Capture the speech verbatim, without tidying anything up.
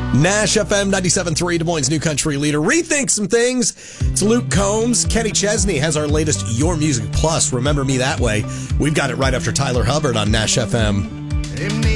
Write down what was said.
Nash F M ninety-seven point three, Des Moines' new country leader. Rethink some things. It's Luke Combs. Kenny Chesney has our latest Your Music Plus, Remember Me That Way. We've got it right after Tyler Hubbard on Nash F M.